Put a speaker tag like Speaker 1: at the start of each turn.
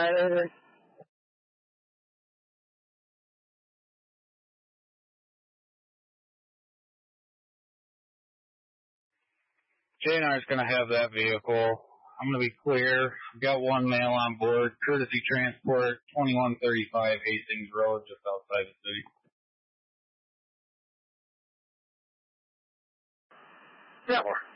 Speaker 1: JNR's going to have that vehicle. I'm going to be clear. I've got one male on board. Courtesy Transport, 2135 Hastings Road, just outside the city.
Speaker 2: Yeah,